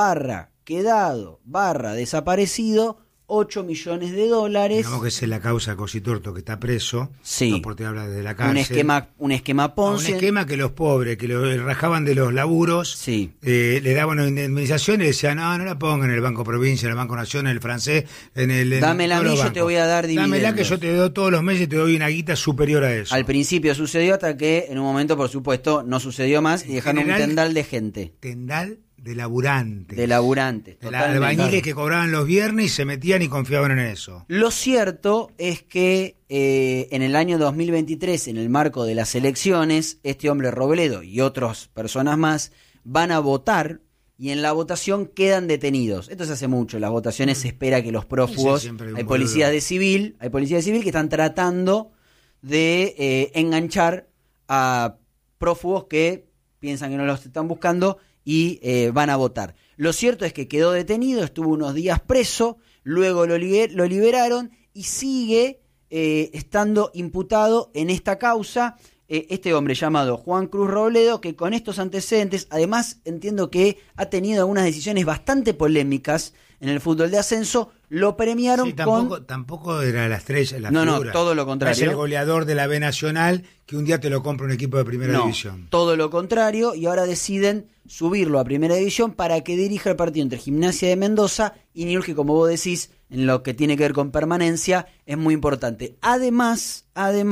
desaparecido, $8 millones. Digamos que esa es la causa Cositorto, que está preso. Sí. No, porque habla de la cárcel. Un esquema Ponzi. Un esquema que los pobres, que lo rajaban de los laburos, sí. Le daban una indemnización y decían, no la pongan en el Banco Provincia, en el Banco Nación, en el francés, dámela a mí, yo te voy a dar dividendos. Dámela que yo te doy todos los meses y te doy una guita superior a eso. Al principio sucedió hasta que en un momento, por supuesto, no sucedió más y dejaron un tendal de gente. Tendal de laburantes. De laburantes. Albañiles que cobraban los viernes y se metían y confiaban en eso. Lo cierto es que en el año 2023, en el marco de las elecciones, este hombre Robledo y otras personas más van a votar y en la votación quedan detenidos. Esto se hace mucho, en las votaciones se espera que los prófugos, hay policías de civil que están tratando de enganchar a prófugos que piensan que no los están buscando y van a votar. Lo cierto es que quedó detenido, estuvo unos días preso, luego lo liberaron y sigue estando imputado en esta causa. Este hombre llamado Juan Cruz Robledo, que con estos antecedentes, además entiendo que ha tenido algunas decisiones bastante polémicas en el fútbol de ascenso, lo premiaron sí, tampoco era la estrella, la figura. No, todo lo contrario. Es el goleador de la B Nacional que un día te lo compra un equipo de primera división. Todo lo contrario, y ahora deciden subirlo a primera división para que dirija el partido entre Gimnasia de Mendoza y Newell's, que como vos decís, en lo que tiene que ver con permanencia, es muy importante. Además,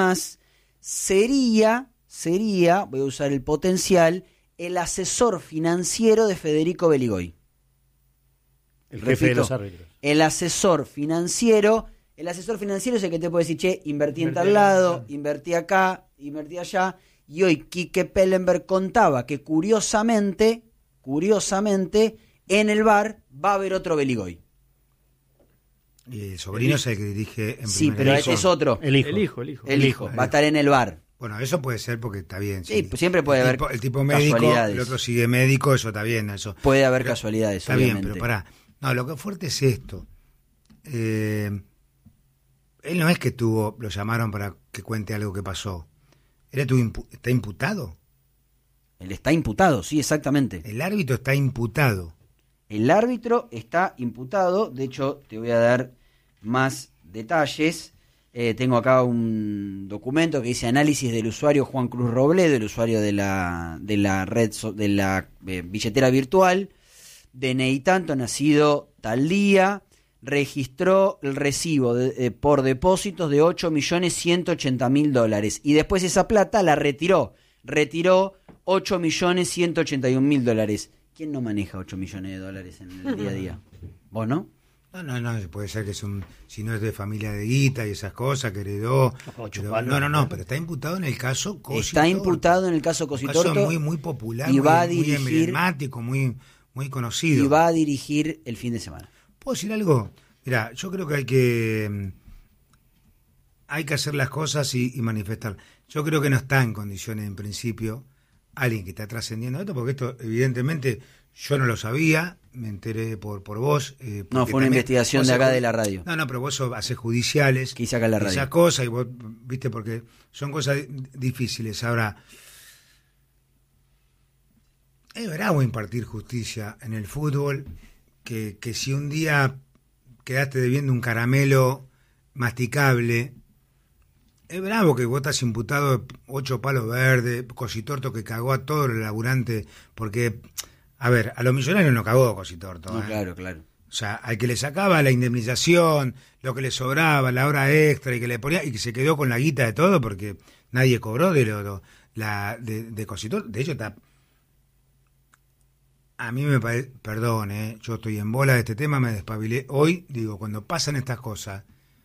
sería, voy a usar el potencial, el asesor financiero de Federico Beligoy. El jefe de los árbitros. El asesor financiero es el que te puede decir, che, invertí en tal lado, invertí acá, invertí allá. Y hoy Quique Pellenberg contaba que curiosamente, en el VAR va a haber otro Beligoy. Y el sobrino es el que dirige en sí, pero este es otro. El hijo. Va a estar en el VAR. Bueno, eso puede ser porque está bien. Sí, pues siempre puede haber el tipo médico, casualidades. el otro sigue médico, eso está bien. Eso. Puede haber casualidades, está obviamente. Bien, pero pará. No, lo que es fuerte es esto. Él no es que lo llamaron para que cuente algo que pasó. Él está imputado. Él está imputado, sí, exactamente. El árbitro está imputado. El árbitro está imputado. De hecho, te voy a dar más detalles. Tengo acá un documento que dice análisis del usuario Juan Cruz Robledo, el usuario de la red de la billetera virtual. DNI tanto, nacido tal día, registró el recibo por depósitos de $8.180.000 y después esa plata la retiró $8.181.000. ¿Quién no maneja $8 millones en el día a día? ¿Vos no? No, puede ser que si no es de familia de guita y esas cosas, que heredó. Pero está imputado en el caso Cositorto. Está imputado en el caso Cositorto. Un caso muy, muy popular, y va muy emblemático, muy conocido. Y va a dirigir el fin de semana. ¿Puedo decir algo? Mirá, yo creo que hay que hacer las cosas y manifestar. Yo creo que no está en condiciones, en principio, alguien que está trascendiendo esto, porque esto, evidentemente, yo no lo sabía, me enteré por vos. No, fue una investigación de acá de la radio. No, pero vos haces judiciales. Que hice acá en la radio. Esas cosas, y vos, viste, porque son cosas difíciles. Ahora, es bravo impartir justicia en el fútbol, que si un día quedaste debiendo un caramelo masticable, es bravo que vos estás imputado de 8 palos verdes, Cositorto que cagó a todos los laburantes, porque, a ver, a los millonarios no cagó Cositorto. No, claro. O sea, al que le sacaba la indemnización, lo que le sobraba, la hora extra, y que le ponía, y que se quedó con la guita de todo, porque nadie cobró de Cositorto. De hecho, está... A mí me parece, perdón, yo estoy en bola de este tema, me despabilé. Hoy, digo, cuando pasan estas cosas,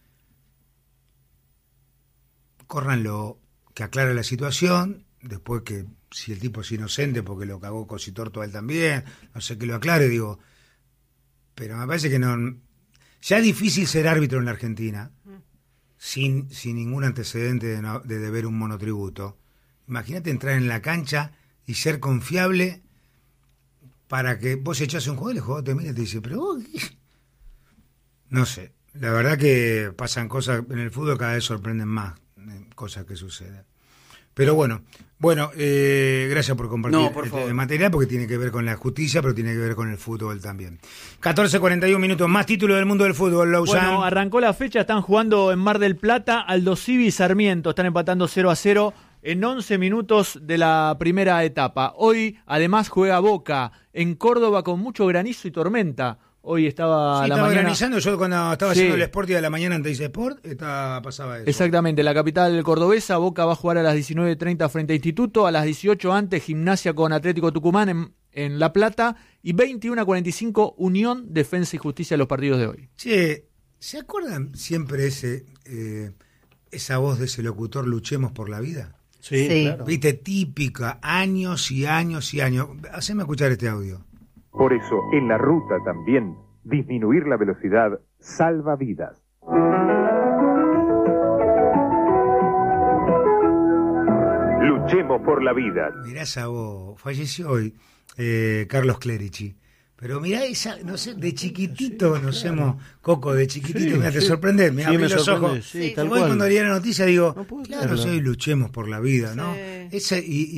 córranlo, que aclare la situación, después que si el tipo es inocente porque lo cagó Cositorto a él también, no sé, que lo aclare, digo, pero me parece que no... Ya es difícil ser árbitro en la Argentina, sin ningún antecedente de deber un monotributo. Imagínate entrar en la cancha y ser confiable para que vos echás un juego y el jugador te mira y te dice, pero vos... No sé, la verdad que pasan cosas en el fútbol, cada vez sorprenden más cosas que suceden. Pero bueno, gracias por compartir el material, porque tiene que ver con la justicia, pero tiene que ver con el fútbol también. 14:41 minutos, más títulos del mundo del fútbol, Lausanne. Bueno, arrancó la fecha, están jugando en Mar del Plata, Aldosivi y Sarmiento, están empatando 0-0 en 11 minutos de la primera etapa. Hoy, además, juega Boca en Córdoba con mucho granizo y tormenta. Hoy estaba estaba granizando. Yo cuando estaba haciendo el Sporting de la mañana en Teis Sport, pasaba eso. Exactamente, la capital cordobesa. Boca va a jugar a las 19:30 frente a Instituto, a las 18 antes Gimnasia con Atlético Tucumán en La Plata y 21:45 Unión, Defensa y Justicia los partidos de hoy. Che, ¿se acuerdan siempre esa voz de ese locutor, luchemos por la vida? Sí. Claro. Viste, típica, años y años y años. Haceme escuchar este audio. Por eso, en la ruta también, disminuir la velocidad salva vidas. Luchemos por la vida. Mirá esa voz. Falleció hoy Carlos Clerici. Pero mirá esa, no sé, de chiquitito nos hemos... Coco, de chiquitito, mirá, te sorprende, me abrí los ojos. Sí, Igual cuando leí la noticia digo, claro, soy luchemos por la vida, ¿no? Ese,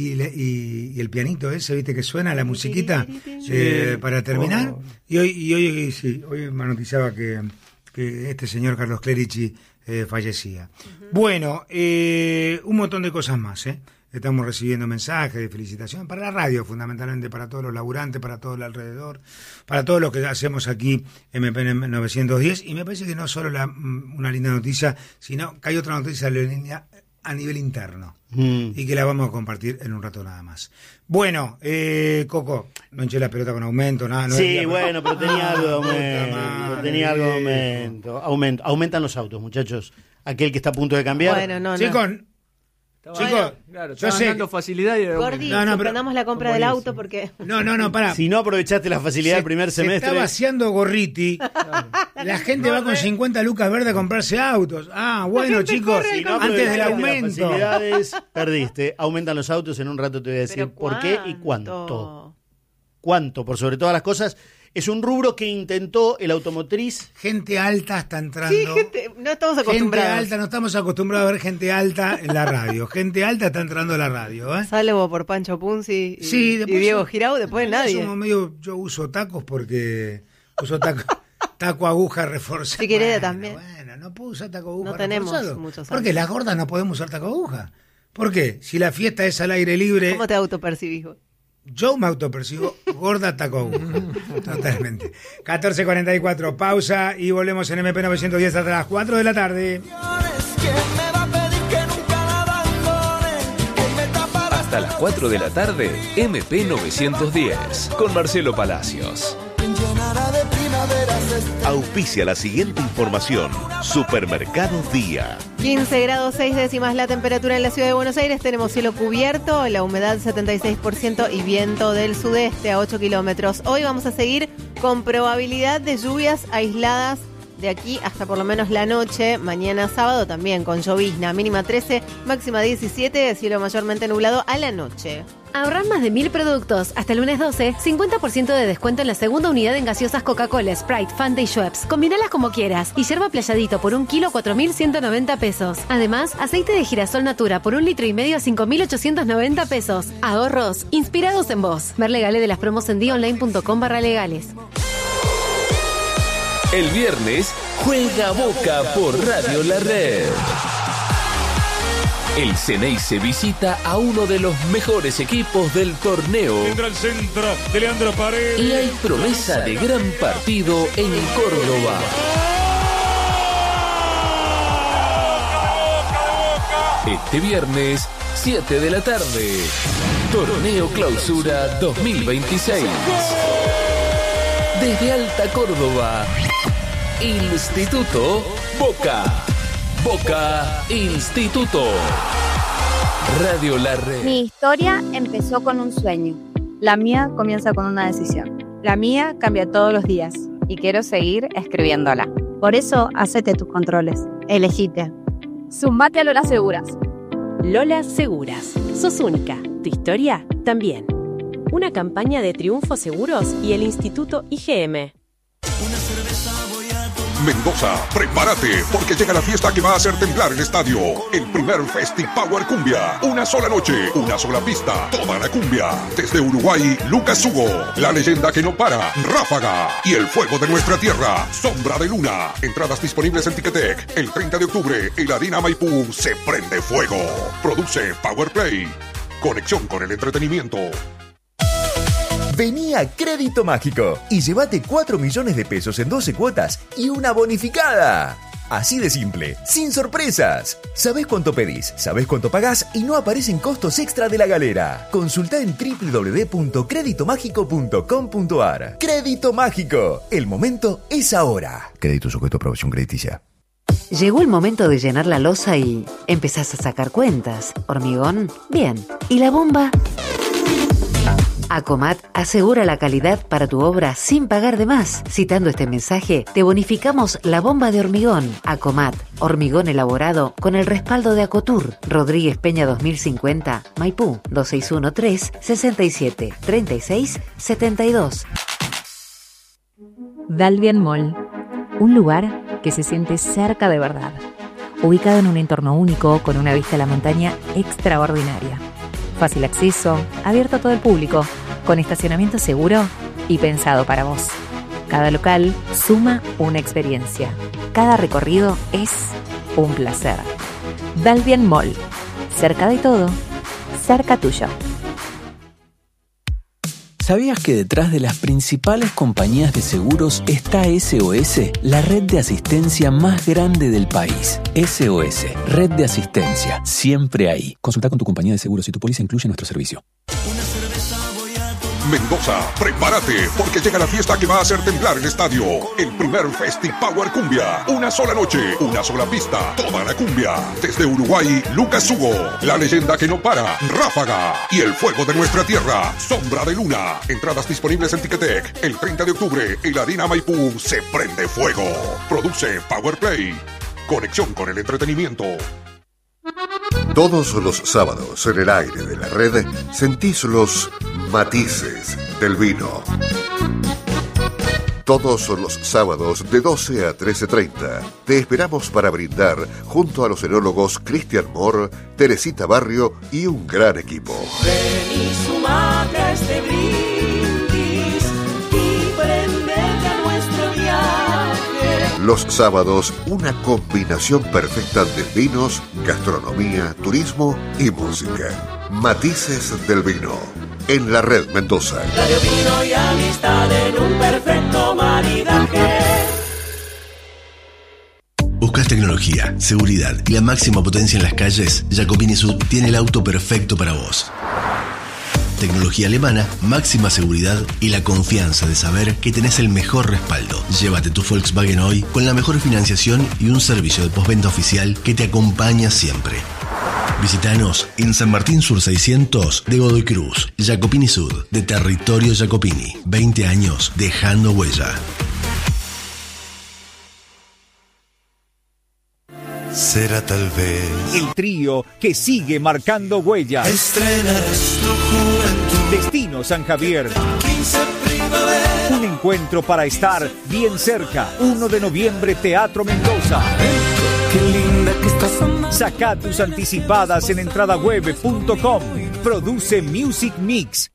y el pianito ese, viste, que suena la musiquita para terminar. Y hoy me noticiaba que este señor Carlos Clerici fallecía. Bueno, un montón de cosas más, Estamos recibiendo mensajes de felicitación para la radio, fundamentalmente para todos los laburantes, para todo el alrededor, para todo lo que hacemos aquí en MP 910. Y me parece que no solo una linda noticia, sino que hay otra noticia a nivel interno. Y que la vamos a compartir en un rato nada más. Bueno, Coco, no hinché la pelota con aumento, nada. No sí, bueno, pero tenía algo de aumento. Aumentan los autos, muchachos. Aquel que está a punto de cambiar. Bueno, no. Chicos, claro, yo sé dando facilidad y Gordi, suspendamos la compra del auto porque... No, pará. Si no aprovechaste la facilidad del primer semestre... Se está vaciando Gorriti. La gente va con 50 lucas verdes a comprarse autos. Bueno, chicos, antes del aumento. Las facilidades, perdiste. Aumentan los autos, en un rato te voy a decir por qué y cuánto. ¿Cuánto? Por sobre todas las cosas... Es un rubro que intentó el automotriz. Gente alta está entrando. Sí, no estamos acostumbrados. Gente alta, no estamos acostumbrados a ver gente alta en la radio. Gente alta está entrando a la radio, Salvo por Pancho Punzi y Diego Girau, después nadie. Yo uso tacos porque uso taco aguja reforzado. Si querés también. Bueno, no puedo usar taco aguja reforzado. No tenemos muchos años. ¿Por qué? Las gordas no podemos usar taco aguja. ¿Por qué? Si la fiesta es al aire libre... ¿Cómo te autopercibís vos? Yo me autopercibo gorda taco aguja. Totalmente. 14:44, pausa y volvemos en MP 910 hasta las 4 de la tarde. Hasta las 4 de la tarde, MP 910, con Marcelo Palacios. Auspicia la siguiente información. Supermercado Día. 15 grados 6 décimas la temperatura en la ciudad de Buenos Aires. Tenemos cielo cubierto, la humedad 76% y viento del sudeste a 8 kilómetros. Hoy vamos a seguir con probabilidad de lluvias aisladas de aquí hasta por lo menos la noche. Mañana sábado también con llovizna, mínima 13, máxima 17, cielo mayormente nublado a la noche. Ahorrar más de 1000 productos. Hasta el lunes 12, 50% de descuento en la segunda unidad en gaseosas Coca-Cola, Sprite, Fanta y Schweppes. Combinalas como quieras. Y yerba Playadito por 1 kilo, 4.190 pesos. Además, aceite de girasol Natura por 1,5 litros, 5.890 pesos. Ahorros inspirados en vos. Ver legales de las promos en dionline.com/legales. El viernes juega Boca por Radio La Red. El Ceneice visita a uno de los mejores equipos del torneo. Entra el centro de Leandro Paredes. Y hay promesa de gran partido en Córdoba. Este viernes, 7 de la tarde. Torneo Clausura 2026. Desde Alta Córdoba. Instituto Boca. Boca Instituto. Radio La Red. Mi historia empezó con un sueño. La mía comienza con una decisión. La mía cambia todos los días y quiero seguir escribiéndola. Por eso, hacete tus controles. Elegite. Sumate a Lola Seguras. Lola Seguras. Sos única. Tu historia también. Una campaña de Triunfo Seguros y el Instituto IGM. Mendoza, prepárate, porque llega la fiesta que va a hacer temblar el estadio. El primer Festi-Power Cumbia. Una sola noche, una sola pista, toda la cumbia. Desde Uruguay, Lucas Hugo. La leyenda que no para, Ráfaga. Y el fuego de nuestra tierra, Sombra de Luna. Entradas disponibles en Ticketek. El 30 de octubre, el Arena Maipú se prende fuego. Produce Powerplay. Conexión con el entretenimiento. Vení a Crédito Mágico y llévate 4 millones de pesos en 12 cuotas y una bonificada. Así de simple, sin sorpresas. Sabés cuánto pedís, sabés cuánto pagás y no aparecen costos extra de la galera. Consultá en www.creditomágico.com.ar. Crédito Mágico. El momento es ahora. Crédito sujeto a aprobación crediticia. Llegó el momento de llenar la losa y empezás a sacar cuentas. ¿Hormigón? Bien. ¿Y la bomba? Acomat asegura la calidad para tu obra sin pagar de más. Citando este mensaje, te bonificamos la bomba de hormigón. Acomat, hormigón elaborado con el respaldo de Acotur. Rodríguez Peña 2050, Maipú, 2613-673672. Dalvian Mall, un lugar que se siente cerca de verdad. Ubicado en un entorno único con una vista a la montaña extraordinaria. Fácil acceso, abierto a todo el público, con estacionamiento seguro y pensado para vos. Cada local suma una experiencia. Cada recorrido es un placer. Dalvian Mall. Cerca de todo, cerca tuyo. ¿Sabías que detrás de las principales compañías de seguros está SOS, la red de asistencia más grande del país? SOS, red de asistencia, siempre ahí. Consulta con tu compañía de seguros si tu póliza incluye nuestro servicio. Mendoza, prepárate, porque llega la fiesta que va a hacer temblar el estadio. El primer Festi-Power Cumbia. Una sola noche, una sola pista, toda la cumbia. Desde Uruguay, Lucas Hugo. La leyenda que no para, Ráfaga. Y el fuego de nuestra tierra, Sombra de Luna. Entradas disponibles en Ticketek. El 30 de octubre, el Arena Maipú se prende fuego. Produce Powerplay. Conexión con el entretenimiento. Todos los sábados en el aire de la red sentís los matices del vino. Todos los sábados de 12 a 13:30 te esperamos para brindar junto a los enólogos Cristian Moore, Teresita Barrio y un gran equipo. Ven y sumate a este brindis y prendete a nuestro viaje. Los sábados, una combinación perfecta de vinos, gastronomía, turismo y música. Matices del vino. En la red Mendoza. Radio Vino y amistad en un perfecto maridaje. ¿Buscas tecnología, seguridad y la máxima potencia en las calles? Jacopini Sud tiene el auto perfecto para vos. Tecnología alemana, máxima seguridad y la confianza de saber que tenés el mejor respaldo. Llévate tu Volkswagen hoy con la mejor financiación y un servicio de postventa oficial que te acompaña siempre. Visítanos en San Martín Sur 600 de Godoy Cruz. Jacopini Sud, de Territorio Jacopini. 20 años dejando huella. Será tal vez el trío que sigue marcando huella. Estrenarás tu juventud. Destino San Javier. 15 primavera. Un encuentro para estar bien cerca. 1 de noviembre, Teatro Mendoza. Qué linda que estás sonando. Saca tus anticipadas en entradaweb.com. Produce Music Mix.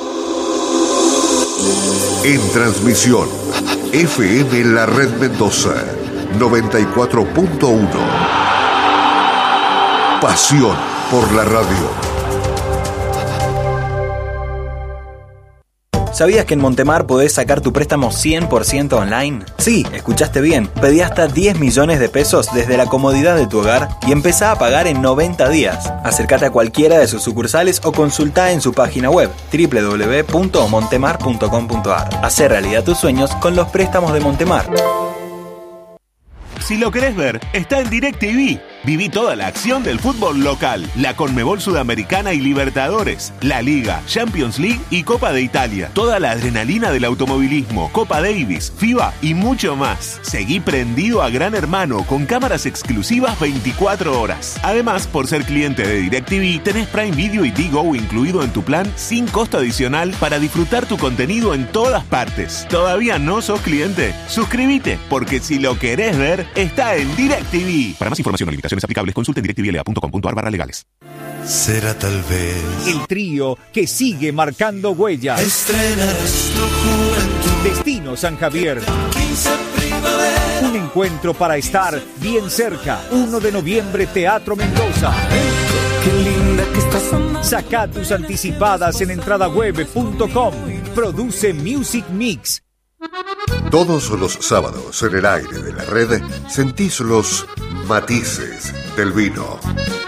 En transmisión, FM La Red Mendoza, 94.1. Pasión por la radio. ¿Sabías que en Montemar podés sacar tu préstamo 100% online? Sí, escuchaste bien. Pedí hasta 10 millones de pesos desde la comodidad de tu hogar y empezá a pagar en 90 días. Acércate a cualquiera de sus sucursales o consultá en su página web www.montemar.com.ar. Hacé realidad tus sueños con los préstamos de Montemar. Si lo querés ver, está en DirecTV. Viví toda la acción del fútbol local, la Conmebol Sudamericana y Libertadores, la Liga, Champions League y Copa de Italia. Toda la adrenalina del automovilismo, Copa Davis, FIBA y mucho más. Seguí prendido a Gran Hermano con cámaras exclusivas 24 horas. Además, por ser cliente de DirecTV, tenés Prime Video y Digo incluido en tu plan sin costo adicional para disfrutar tu contenido en todas partes. ¿Todavía no sos cliente? Suscríbete, porque si lo querés ver, está en DirecTV. Para más información o limitaciones aplicables, consulte en directvla.com.ar/legales. Será tal vez El trío que sigue marcando huellas. estrenarás tu juventud. Destino San Javier. 15 primavera. Un encuentro para estar bien cerca. 1 de noviembre, Teatro Mendoza. Qué linda que estás. Saca tus anticipadas en entradaweb.com. Produce Music Mix. Todos los sábados en el aire de la red sentís los matices del vino.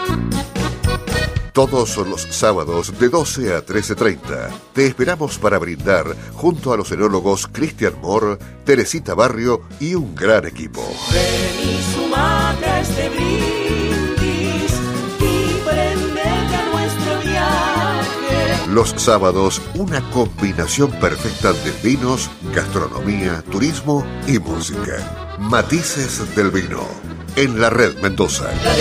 Todos los sábados de 12 a 13:30 te esperamos para brindar junto a los enólogos Cristian Moore, Teresita Barrio y un gran equipo. Ven y sumate a este brindis y prendete a nuestro viaje. Los sábados, una combinación perfecta de vinos, gastronomía, turismo y música. Matices del vino en la red Mendoza.